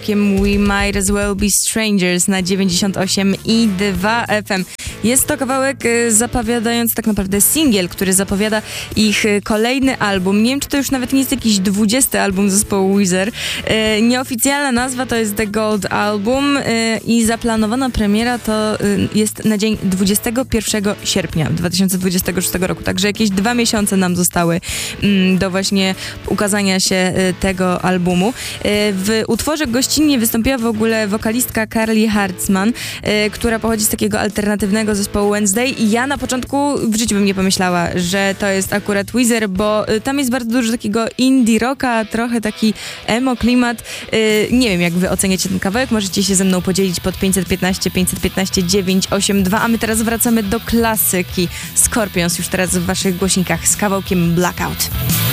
We Might As Well Be Strangers na 98,2 FM. Jest to kawałek zapowiadający tak naprawdę singiel, który zapowiada ich kolejny album. Nie wiem, czy to już nawet nie jest jakiś 20. album zespołu Weezer. Nieoficjalna nazwa to jest The Gold Album i zaplanowana premiera to jest na dzień 21 sierpnia 2026 roku. Także jakieś 2 miesiące nam zostały do właśnie ukazania się tego albumu. W utworze gościnnie wystąpiła w ogóle wokalistka Carly Hartzman, która pochodzi z takiego alternatywnego zespołu Wednesday i ja na początku w życiu bym nie pomyślała, że to jest akurat Weezer, bo tam jest bardzo dużo takiego indie rocka, trochę taki emo klimat. Nie wiem, jak wy oceniacie ten kawałek, możecie się ze mną podzielić pod 515 982, a my teraz wracamy do klasyki Scorpions już teraz w waszych głośnikach z kawałkiem Blackout.